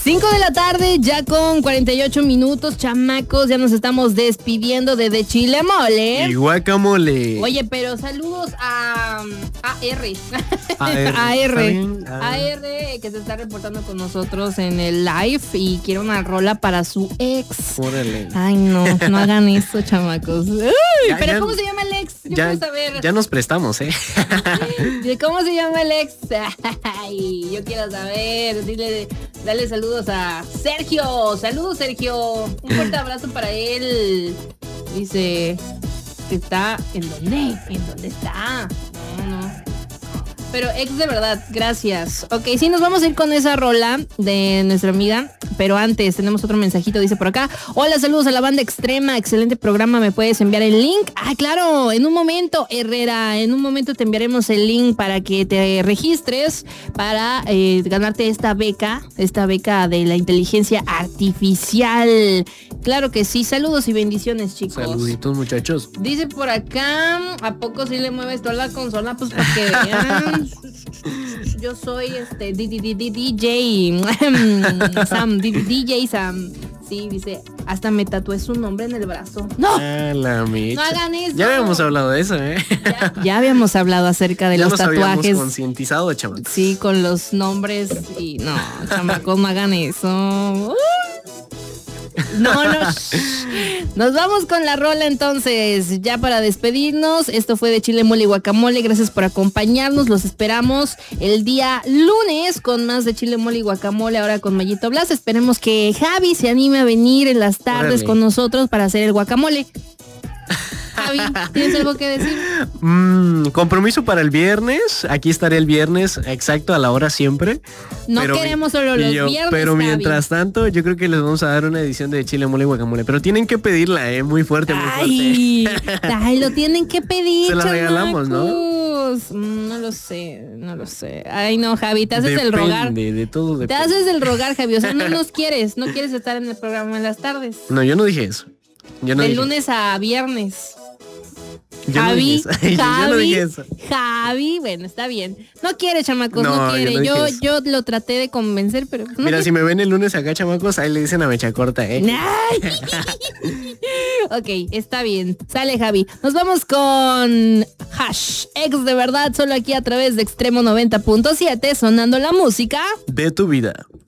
5 de la tarde, ya con 48 minutos, chamacos, ya nos estamos despidiendo de Chile Mole. Y guacamole. Oye, pero saludos a AR, que se está reportando con nosotros en el live y quiere una rola para su ex. Órale. Ay, no hagan eso, chamacos. Uy, pero ¿cómo se llama el ex? Yo quiero saber. Ya nos prestamos, ¿Cómo se llama el ex? Ay, yo quiero saber. Dale saludos a Sergio. Saludos, Sergio. Un fuerte abrazo para él. Dice que está ¿en dónde? ¿En dónde está? No. Pero ex de verdad, gracias. Ok, sí, nos vamos a ir con esa rola de nuestra amiga. Pero antes tenemos otro mensajito, dice por acá: hola, saludos a la banda extrema, excelente programa, ¿me puedes enviar el link? Ah, claro, en un momento, Herrera, en un momento te enviaremos el link para que te registres para ganarte esta beca de la inteligencia artificial. Claro que sí, saludos y bendiciones, chicos. Saluditos, muchachos. Dice por acá, ¿a poco sí le mueves toda la consola? Pues para que vean. Yo soy DJ Sam, DJ Sam. Sí, dice, hasta me tatué su nombre en el brazo. ¡No! No hagan eso. Ya habíamos hablado de eso, Ya habíamos hablado acerca de los tatuajes. Ya nos habíamos concientizado, chamacos. Sí, con los nombres. Y no, chamacos, no hagan eso. No. Nos vamos con la rola entonces, ya para despedirnos. Esto fue de Chile Mole y Guacamole. Gracias por acompañarnos. Los esperamos el día lunes con más de Chile Mole y Guacamole, ahora con Mayito Blas. Esperemos que Javi se anime a venir en las tardes con nosotros para hacer el guacamole. Javi, ¿tienes algo que decir? Compromiso para el viernes. Aquí estaré el viernes, exacto, a la hora siempre. No queremos solo los viernes. Pero mientras tanto, yo creo que les vamos a dar una edición de Chile Mole y Guacamole. Pero tienen que pedirla, muy fuerte, muy fuerte. Ay, lo tienen que pedir. Se la regalamos, ¿no? No lo sé. Ay, no, Javi, te haces el rogar. De todo depende. Te haces el rogar, Javi. O sea, no quieres estar en el programa en las tardes. No, yo no dije eso. De lunes a viernes. Javi, yo no dije eso. Javi, bueno, está bien. No quiere, chamacos, no quiere. Yo lo traté de convencer, pero no. Mira, si me ven el lunes acá, chamacos, ahí le dicen a Mecha Corta, Ok, está bien. Sale, Javi. Nos vamos con Hash, ex de verdad, solo aquí a través de Extremo 90.7, sonando la música de tu vida.